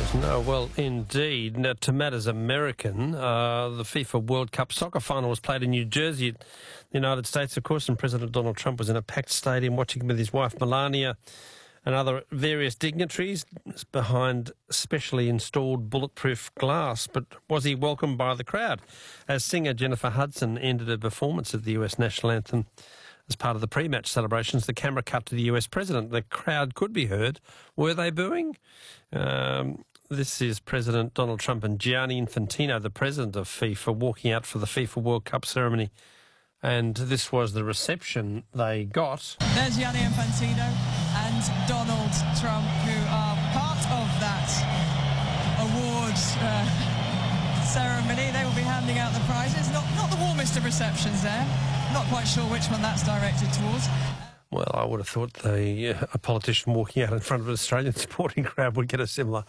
No, well, indeed. Now, to matters American, the FIFA World Cup soccer final was played in New Jersey, the United States, of course, and President Donald Trump was in a packed stadium watching with his wife Melania and other various dignitaries behind specially installed bulletproof glass. But was he welcomed by the crowd? As singer Jennifer Hudson ended a performance of the US national anthem as part of the pre-match celebrations, the camera cut to the US president. The crowd could be heard. Were they booing? This is President Donald Trump and Gianni Infantino, the president of FIFA, walking out for the FIFA World Cup ceremony. And this was the reception they got. There's Gianni Infantino and Donald Trump, who are part of that awards ceremony. They will be handing out the prizes. Not the warmest of receptions there. Not quite sure which one that's directed towards. Well, I would have thought a politician walking out in front of an Australian supporting crowd would get a similar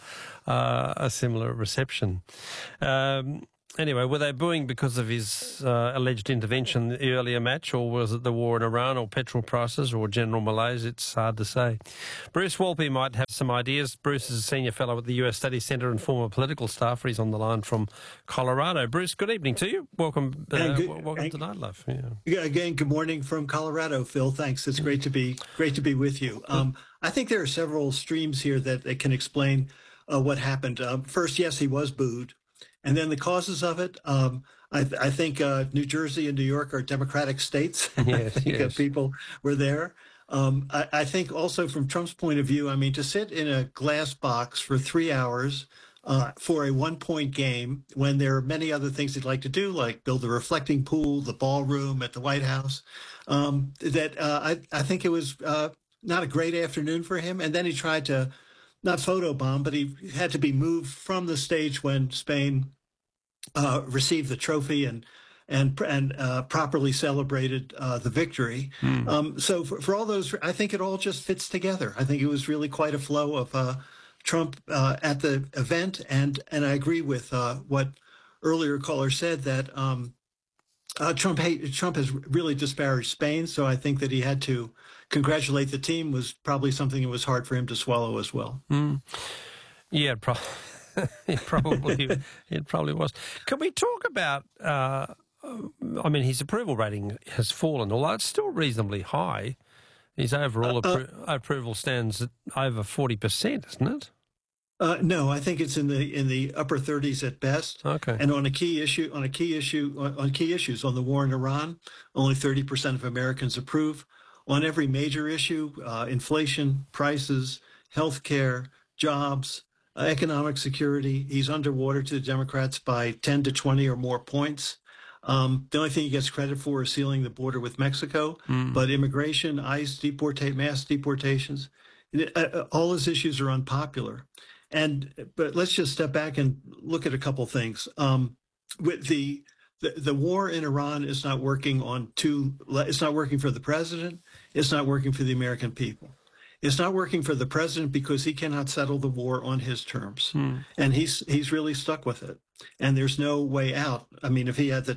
reception. Anyway, were they booing because of his alleged intervention in the earlier match, or was it the war in Iran, or petrol prices, or general malaise? It's hard to say. Bruce Walpy might have some ideas. Bruce is a senior fellow at the US Studies Centre and former political staffer. He's on the line from Colorado. Bruce, good evening to you. Welcome to Night Love. Yeah, again, good morning from Colorado, Phil. Thanks. It's great to be with you. I think there are several streams here that can explain what happened. First, yes, he was booed. And then the causes of it, I think New Jersey and New York are Democratic states. Yes. People were there. I think also from Trump's point of view, I mean, to sit in a glass box for 3 hours for a 1-point game when there are many other things he'd like to do, like build a reflecting pool, the ballroom at the White House, I think it was not a great afternoon for him. And then he tried to not photobomb, but he had to be moved from the stage when Spain received the trophy and properly celebrated the victory. So for all those, I think it all just fits together. I think it was really quite a flow of Trump at the event, and I agree with what earlier caller said that Trump has really disparaged Spain. So I think that he had to congratulate the team was probably something that was hard for him to swallow as well. Yeah, it probably was. Can we talk about? I mean, his approval rating has fallen, although it's still reasonably high. His overall approval stands at over 40%, isn't it? No, I think it's in the upper 30s at best. Okay. And on key issues, on the war in Iran, only 30% of Americans approve. On every major issue, inflation, prices, healthcare, jobs, economic security, he's underwater to the Democrats by 10 to 20 or more points. The only thing he gets credit for is sealing the border with Mexico. But immigration, ICE, mass deportations, all his issues are unpopular. But let's just step back and look at a couple things. With the war in Iran is not working it's not working for the president. It's not working for the American people. It's not working for the president because he cannot settle the war on his terms. And he's really stuck with it. And there's no way out. I mean, if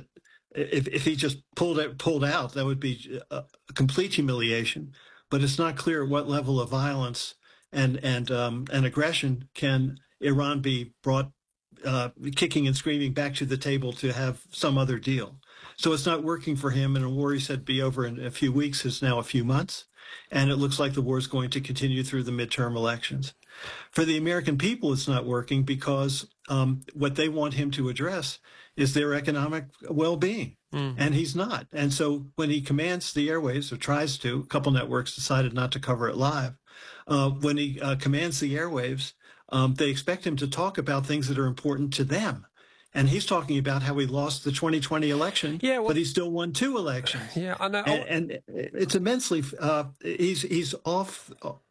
he just pulled out, that would be a complete humiliation. But it's not clear at what level of violence and aggression can Iran be brought kicking and screaming back to the table to have some other deal. So it's not working for him, and a war he said be over in a few weeks is now a few months, and it looks like the war is going to continue through the midterm elections. For the American people, it's not working because what they want him to address is their economic well-being, and he's not. And so when he commands the airwaves, or tries to, a couple networks decided not to cover it live. When he commands the airwaves, they expect him to talk about things that are important to them. And he's talking about how he lost the 2020 election, but he still won 2 elections. Yeah, I know. And it's immensely he's off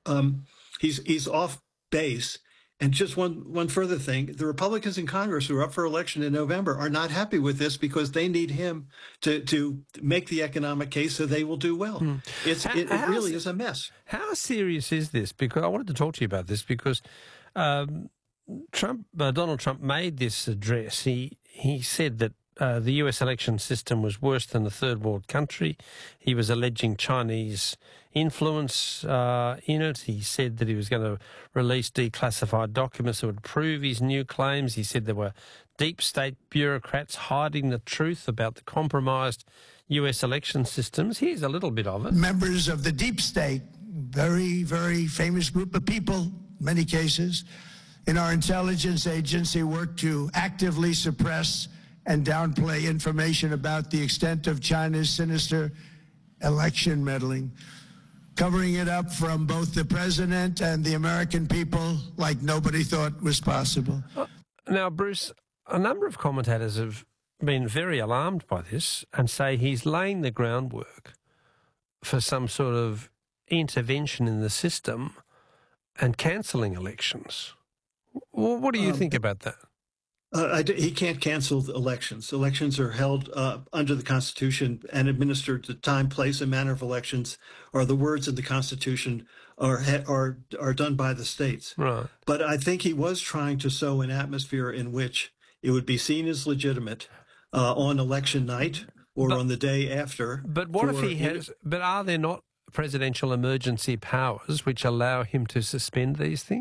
base. And just one further thing, the Republicans in Congress who are up for election in November are not happy with this because they need him to make the economic case so they will do well. It really is a mess. How serious is this? Because I wanted to talk to you about this because Donald Trump made this address. He said that the US election system was worse than a third world country. He was alleging Chinese influence in it. He said that he was going to release declassified documents that would prove his new claims. He said there were deep state bureaucrats hiding the truth about the compromised US election systems. Here's a little bit of it. Members of the deep state, very, very famous group of people, in many cases, in our intelligence agency work to actively suppress and downplay information about the extent of China's sinister election meddling, covering it up from both the president and the American people like nobody thought was possible. Now, Bruce, a number of commentators have been very alarmed by this and say he's laying the groundwork for some sort of intervention in the system and cancelling elections. What do you think about that? He can't cancel the elections. Elections are held under the Constitution and administered. The time, place, and manner of elections, or the words in the Constitution, are done by the states. Right. But I think he was trying to sow an atmosphere in which it would be seen as legitimate on election night or on the day after. But what if he has? But are there not presidential emergency powers which allow him to suspend these things?